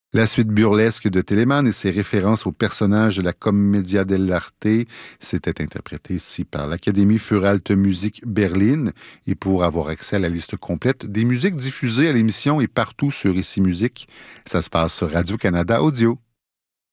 La suite burlesque de Telemann et ses références aux personnages de la Commedia dell'arte, c'était interprété ici par l'Académie Furalte Musik Berlin. Et pour avoir accès à la liste complète des musiques diffusées à l'émission et partout sur Ici Musique, ça se passe sur Radio-Canada Audio.